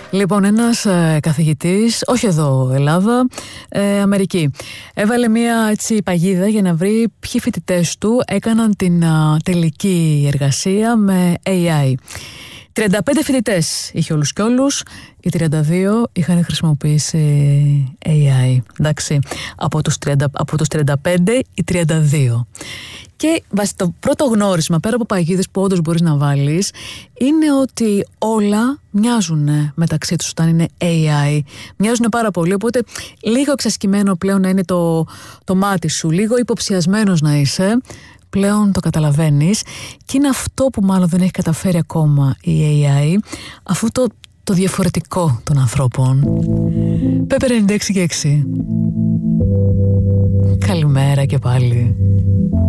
Λοιπόν, ένας καθηγητής, όχι εδώ Ελλάδα, Αμερική, έβαλε μια έτσι παγίδα για να βρει ποιοι φοιτητές του έκαναν την τελική εργασία με AI. 35 φοιτητές είχε όλους και όλους, οι 32 είχαν χρησιμοποιήσει AI. Εντάξει, από τους 35 οι 32. Και το πρώτο γνώρισμα, πέρα από παγίδες που όντως μπορείς να βάλεις, είναι ότι όλα μοιάζουν μεταξύ τους όταν είναι AI. Μοιάζουν πάρα πολύ, οπότε λίγο εξασκημένο πλέον να είναι το μάτι σου, λίγο υποψιασμένος να είσαι, πλέον το καταλαβαίνεις. Και είναι αυτό που μάλλον δεν έχει καταφέρει ακόμα η AI, αφού το διαφορετικό των ανθρώπων. Πέπερ 96 και 6. Καλημέρα και πάλι.